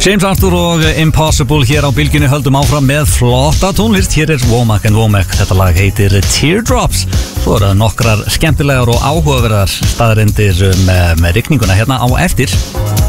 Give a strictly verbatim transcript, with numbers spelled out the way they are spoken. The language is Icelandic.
James Arthur og Impossible hér á bylgjunni, höldum áfram með flotta tónlist. Hér er Womack and Womack, þetta lag heitir Teardrops. Svo eru það nokkrar skemmtilegar og áhugaverðar staðarindir með, með rigninguna hérna á eftir.